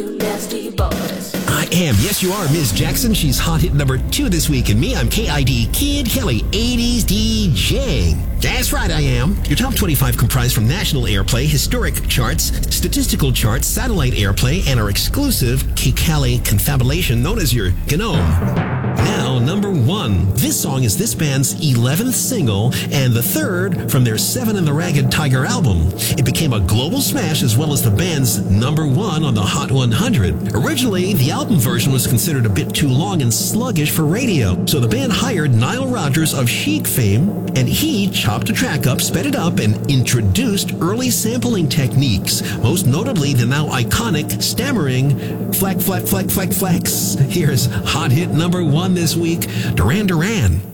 I am. Yes, you are, Ms. Jackson. She's hot hit number 2 this week. And me, I'm KID, Kid Kelly, 80s DJ. That's right, I am. Your top 25 comprised from national airplay, historic charts, statistical charts, satellite airplay, and our exclusive Kikali confabulation known as your GNOME. Now, number 1. This song is this band's 11th single and the 3rd from their Seven and the Ragged Tiger album. It became a global smash as well as the band's number 1 on the Hot 100. Originally, the album version was considered a bit too long and sluggish for radio, so the band hired Nile Rodgers of Chic fame, and he chopped the track up, sped it up, and introduced early sampling techniques, most notably the now iconic stammering flex. Here's hot hit number 1 this week, Duran Duran.